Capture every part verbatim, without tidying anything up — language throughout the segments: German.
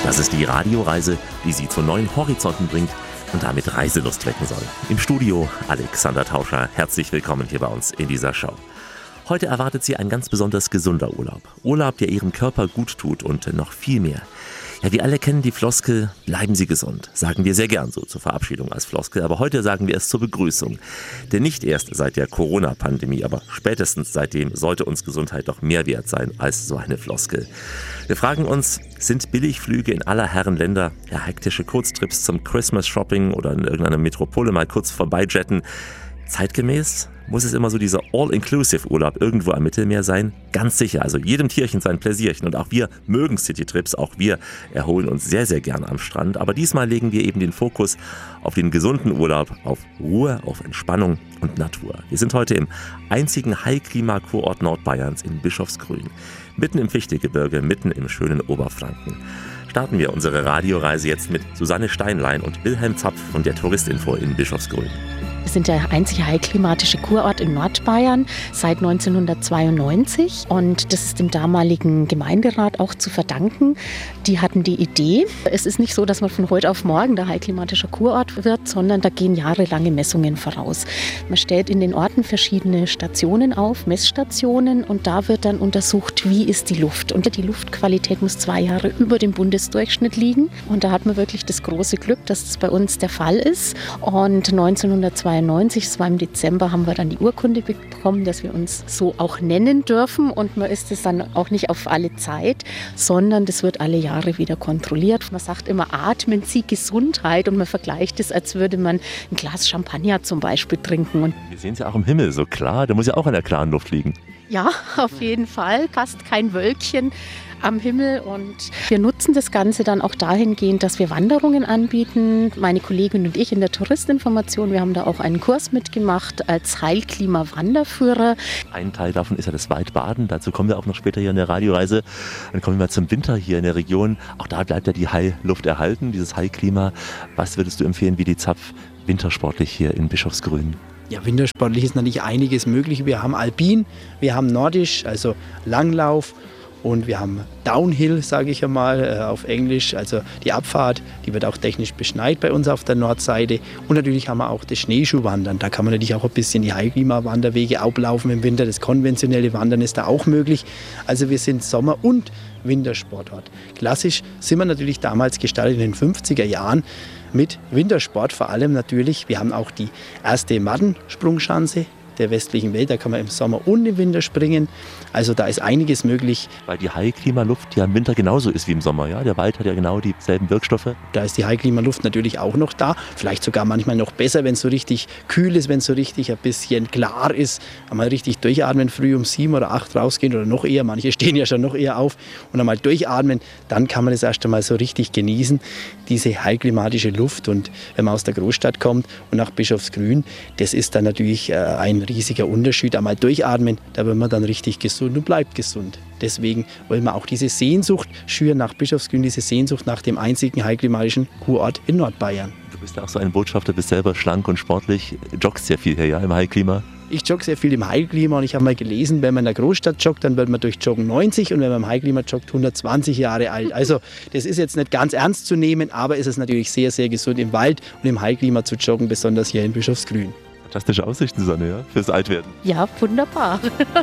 Das ist die Radioreise, die Sie zu neuen Horizonten bringt und damit Reiselust wecken soll. Im Studio Alexander Tauscher. Herzlich willkommen hier bei uns in dieser Show. Heute erwartet Sie ein ganz besonders gesunder Urlaub. Urlaub, der Ihrem Körper gut tut und noch viel mehr. Ja, wir alle kennen die Floskel, bleiben Sie gesund. Sagen wir sehr gern so zur Verabschiedung als Floskel, aber heute sagen wir es zur Begrüßung. Denn nicht erst seit der Corona-Pandemie, aber spätestens seitdem sollte uns Gesundheit doch mehr wert sein als so eine Floskel. Wir fragen uns, sind Billigflüge in aller Herren Länder, ja, hektische Kurztrips zum Christmas-Shopping oder in irgendeiner Metropole mal kurz vorbeijetten, zeitgemäß? Muss es immer so dieser All-Inclusive-Urlaub irgendwo am Mittelmeer sein? Ganz sicher, also jedem Tierchen sein Pläsierchen. Und auch wir mögen Citytrips, auch wir erholen uns sehr, sehr gern am Strand. Aber diesmal legen wir eben den Fokus auf den gesunden Urlaub, auf Ruhe, auf Entspannung und Natur. Wir sind heute im einzigen High-Klima-Kurort Nordbayerns in Bischofsgrün. Mitten im Fichtelgebirge, mitten im schönen Oberfranken. Starten wir unsere Radioreise jetzt mit Susanne Steinlein und Wilhelm Zapf von der Touristinfo in Bischofsgrün. Wir sind der einzige heilklimatische Kurort in Nordbayern seit neunzehnhundertzweiundneunzig und das ist dem damaligen Gemeinderat auch zu verdanken. Die hatten die Idee. Es ist nicht so, dass man von heute auf morgen der heilklimatische Kurort wird, sondern da gehen jahrelange Messungen voraus. Man stellt in den Orten verschiedene Stationen auf, Messstationen, und da wird dann untersucht, wie ist die Luft. Und die Luftqualität muss zwei Jahre über dem Bundesdurchschnitt liegen. Und da hat man wirklich das große Glück, dass es bei uns der Fall ist. Und neunzehnhundertzweiundneunzig, es war im Dezember, haben wir dann die Urkunde bekommen, dass wir uns so auch nennen dürfen. Und man ist es dann auch nicht auf alle Zeit, sondern das wird alle Jahre wieder kontrolliert. Man sagt immer, atmen Sie Gesundheit, und man vergleicht es, als würde man ein Glas Champagner zum Beispiel trinken. Und wir sehen es ja auch im Himmel, so klar, da muss ja auch in der klaren Luft liegen. Ja, auf jeden Fall, fast kein Wölkchen am Himmel, und wir nutzen das Ganze dann auch dahingehend, dass wir Wanderungen anbieten. Meine Kollegin und ich in der Touristinformation, wir haben da auch einen Kurs mitgemacht als Heilklima-Wanderführer. Ein Teil davon ist ja das Waldbaden, dazu kommen wir auch noch später hier in der Radioreise. Dann kommen wir mal zum Winter hier in der Region. Auch da bleibt ja die Heilluft erhalten, dieses Heilklima. Was würdest du empfehlen, wie die Zapf wintersportlich hier in Bischofsgrün? Ja, wintersportlich ist natürlich einiges möglich. Wir haben Alpin, wir haben Nordisch, also Langlauf, und wir haben Downhill, sage ich einmal, auf Englisch, also die Abfahrt, die wird auch technisch beschneit bei uns auf der Nordseite. Und natürlich haben wir auch das Schneeschuhwandern. Da kann man natürlich auch ein bisschen die Heilklima-Wanderwege ablaufen im Winter. Das konventionelle Wandern ist da auch möglich. Also wir sind Sommer- und Wintersportort. Klassisch sind wir natürlich damals gestartet in den fünfziger Jahren mit Wintersport, vor allem natürlich. Wir haben auch die erste Mattensprungschanze der westlichen Welt. Da kann man im Sommer und im Winter springen. Also da ist einiges möglich. Weil die High-Klima-Luft ja im Winter genauso ist wie im Sommer. Ja? Der Wald hat ja genau dieselben Wirkstoffe. Da ist die High-Klima-Luft natürlich auch noch da. Vielleicht sogar manchmal noch besser, wenn es so richtig kühl ist, wenn es so richtig ein bisschen klar ist. Einmal richtig durchatmen, früh um sieben oder acht rausgehen oder noch eher. Manche stehen ja schon noch eher auf. Und einmal durchatmen, dann kann man das erst einmal so richtig genießen, diese heilklimatische Luft. Und wenn man aus der Großstadt kommt und nach Bischofsgrün, das ist dann natürlich ein riesiger Unterschied. Einmal durchatmen, da wird man dann richtig gesund und bleibt gesund. Deswegen wollen wir auch diese Sehnsucht schüren nach Bischofsgrün, diese Sehnsucht nach dem einzigen heilklimatischen Kurort in Nordbayern. Du bist ja auch so ein Botschafter, bist selber schlank und sportlich, joggst sehr viel hier, ja, im Heilklima. Ich jogge sehr viel im Heilklima, und ich habe mal gelesen, wenn man in der Großstadt joggt, dann wird man durch Joggen neunzig, und wenn man im Heilklima joggt, hundertzwanzig Jahre alt. Also das ist jetzt nicht ganz ernst zu nehmen, aber es ist natürlich sehr, sehr gesund im Wald und im Heilklima zu joggen, besonders hier in Bischofsgrün. Fantastische Aussichten, Susanne, ja, fürs Altwerden. Ja, wunderbar.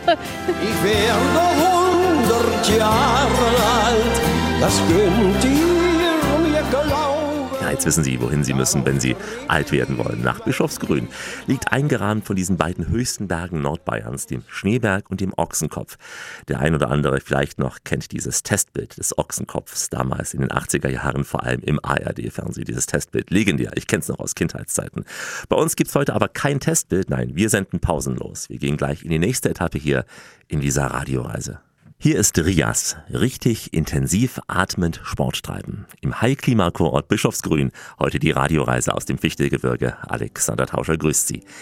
Ich werde hundert Jahre alt, das könnt ihr mir glauben. Ja, jetzt wissen Sie, wohin Sie müssen, wenn Sie alt werden wollen. Nach Bischofsgrün liegt eingerahmt von diesen beiden höchsten Bergen Nordbayerns, dem Schneeberg und dem Ochsenkopf. Der ein oder andere vielleicht noch kennt dieses Testbild des Ochsenkopfs, damals in den achtziger Jahren, vor allem im A R D-Fernsehen. Dieses Testbild, legendär, ich kenne es noch aus Kindheitszeiten. Bei uns gibt es heute aber kein Testbild, nein, wir senden pausenlos. Wir gehen gleich in die nächste Etappe hier in dieser Radioreise. Hier ist Rias, richtig intensiv atmend Sport treiben. Im Heilklima-Kurort Bischofsgrün, heute die Radioreise aus dem Fichtelgebirge. Alexander Tauscher grüßt Sie.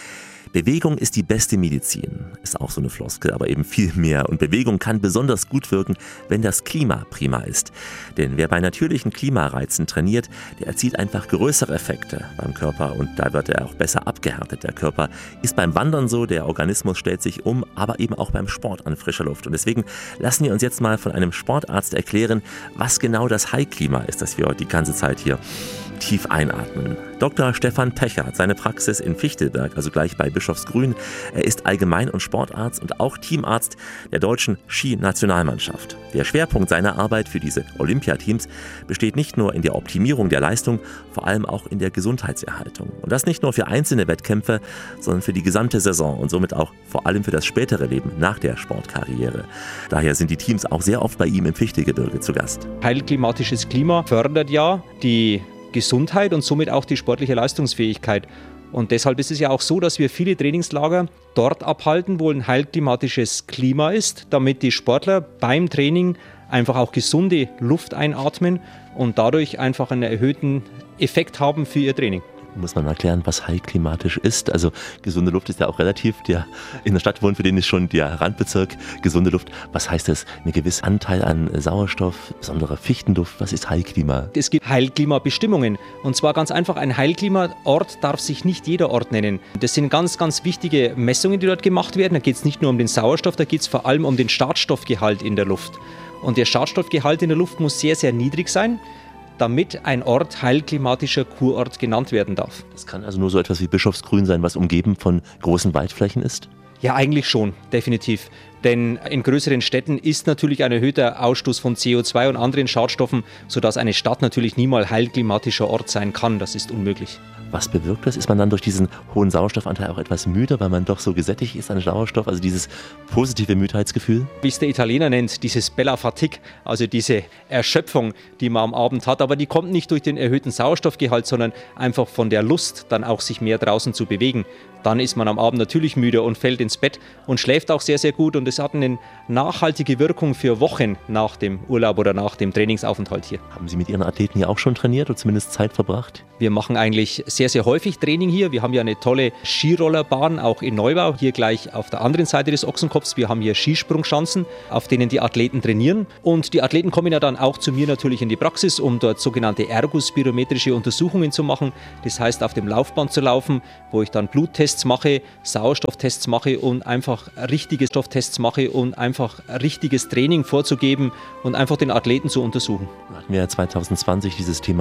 Bewegung ist die beste Medizin, ist auch so eine Floskel, aber eben viel mehr. Und Bewegung kann besonders gut wirken, wenn das Klima prima ist. Denn wer bei natürlichen Klimareizen trainiert, der erzielt einfach größere Effekte beim Körper und da wird er auch besser abgehärtet. Der Körper ist beim Wandern so, der Organismus stellt sich um, aber eben auch beim Sport an frischer Luft. Und deswegen lassen wir uns jetzt mal von einem Sportarzt erklären, was genau das High-Klima ist, das wir die ganze Zeit hier tief einatmen. Doktor Stefan Pecher hat seine Praxis in Fichtelberg, also gleich bei Bischofsgrün. Er ist Allgemein- und Sportarzt und auch Teamarzt der deutschen Ski-Nationalmannschaft. Der Schwerpunkt seiner Arbeit für diese Olympiateams besteht nicht nur in der Optimierung der Leistung, vor allem auch in der Gesundheitserhaltung. Und das nicht nur für einzelne Wettkämpfe, sondern für die gesamte Saison und somit auch vor allem für das spätere Leben nach der Sportkarriere. Daher sind die Teams auch sehr oft bei ihm im Fichtelgebirge zu Gast. Heilklimatisches Klima fördert ja die Gesundheit und somit auch die sportliche Leistungsfähigkeit. Und deshalb ist es ja auch so, dass wir viele Trainingslager dort abhalten, wo ein heilklimatisches Klima ist, damit die Sportler beim Training einfach auch gesunde Luft einatmen und dadurch einfach einen erhöhten Effekt haben für ihr Training. Muss man erklären, was heilklimatisch ist. Also gesunde Luft ist ja auch relativ. Der in der Stadt wohnt, für den ist schon der Randbezirk gesunde Luft. Was heißt das? Ein gewisser Anteil an Sauerstoff, besonderer Fichtenduft. Was ist Heilklima? Es gibt Heilklimabestimmungen. Und zwar ganz einfach, ein Heilklimaort darf sich nicht jeder Ort nennen. Das sind ganz, ganz wichtige Messungen, die dort gemacht werden. Da geht es nicht nur um den Sauerstoff, da geht es vor allem um den Schadstoffgehalt in der Luft. Und der Schadstoffgehalt in der Luft muss sehr, sehr niedrig sein, damit ein Ort heilklimatischer Kurort genannt werden darf. Das kann also nur so etwas wie Bischofsgrün sein, was umgeben von großen Waldflächen ist? Ja, eigentlich schon, definitiv. Denn in größeren Städten ist natürlich ein erhöhter Ausstoß von C O zwei und anderen Schadstoffen, sodass eine Stadt natürlich niemals heilklimatischer Ort sein kann. Das ist unmöglich. Was bewirkt das? Ist man dann durch diesen hohen Sauerstoffanteil auch etwas müder, weil man doch so gesättigt ist an Sauerstoff? Also dieses positive Müdheitsgefühl? Wie es der Italiener nennt, dieses Bella Fatigue, also diese Erschöpfung, die man am Abend hat. Aber die kommt nicht durch den erhöhten Sauerstoffgehalt, sondern einfach von der Lust, dann auch sich mehr draußen zu bewegen. Dann ist man am Abend natürlich müde und fällt ins Bett und schläft auch sehr, sehr gut. Und es hat eine nachhaltige Wirkung für Wochen nach dem Urlaub oder nach dem Trainingsaufenthalt hier. Haben Sie mit Ihren Athleten hier auch schon trainiert oder zumindest Zeit verbracht? Wir machen eigentlich sehr, sehr häufig Training hier. Wir haben ja eine tolle Skirollerbahn, auch in Neubau, hier gleich auf der anderen Seite des Ochsenkopfs. Wir haben hier Skisprungschanzen, auf denen die Athleten trainieren. Und die Athleten kommen ja dann auch zu mir natürlich in die Praxis, um dort sogenannte ergospirometrische Untersuchungen zu machen. Das heißt, auf dem Laufband zu laufen, wo ich dann Bluttests mache, Sauerstofftests mache und einfach richtige Stofftests mache und einfach richtiges Training vorzugeben und einfach den Athleten zu untersuchen. Hatten wir ja zwanzig zwanzig dieses Thema